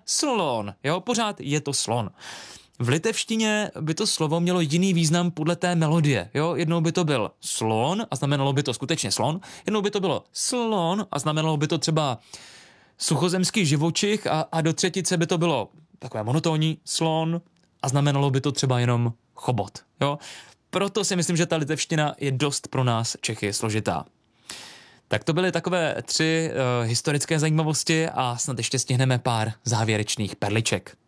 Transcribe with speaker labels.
Speaker 1: slon, jo, pořád je to slon. V litevštině by to slovo mělo jiný význam podle té melodie, jo, jednou by to byl slon a znamenalo by to skutečně slon, jednou by to bylo slon a znamenalo by to třeba suchozemský živočich a do třetice by to bylo takové monotónní slon a znamenalo by to třeba jenom chobot, jo. Proto si myslím, že ta litevština je dost pro nás Čechy složitá. Tak to byly takové 3 historické zajímavosti a snad ještě stihneme pár závěrečných perliček.